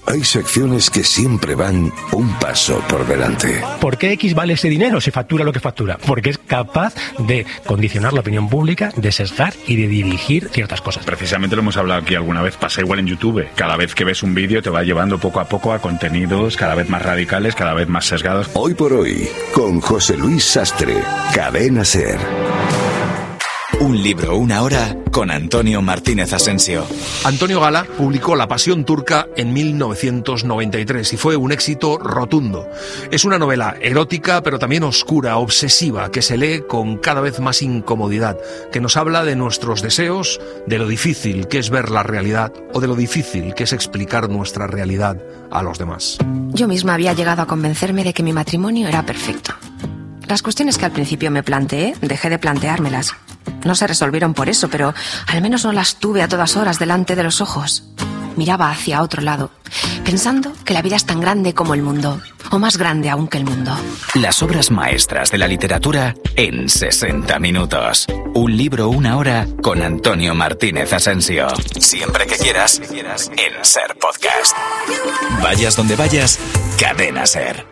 hay secciones que siempre van un paso por delante. ¿Por qué X vale ese dinero si factura lo que factura? Porque es capaz de condicionar la opinión pública, de sesgar y de dirigir ciertas cosas. Precisamente lo hemos hablado aquí alguna vez, pasa igual en YouTube. Cada vez que ves un vídeo te va llevando poco a poco a contenidos cada vez más radicales, cada vez más sesgados. Hoy por hoy, con José Luis Sastre, Cadena SER. Un libro, una hora, con Antonio Martínez Asensio. Antonio Gala publicó La Pasión Turca en 1993 y fue un éxito rotundo. Es una novela erótica, pero también oscura, obsesiva, que se lee con cada vez más incomodidad, que nos habla de nuestros deseos, de lo difícil que es ver la realidad o de lo difícil que es explicar nuestra realidad a los demás. Yo misma había llegado a convencerme de que mi matrimonio era perfecto. Las cuestiones que al principio me planteé, dejé de planteármelas. No se resolvieron por eso, pero al menos no las tuve a todas horas delante de los ojos. Miraba hacia otro lado, pensando que la vida es tan grande como el mundo, o más grande aún que el mundo. Las obras maestras de la literatura en 60 minutos. Un libro, una hora, con Antonio Martínez Asensio. Siempre que quieras, en SER Podcast. Vayas donde vayas, Cadena SER.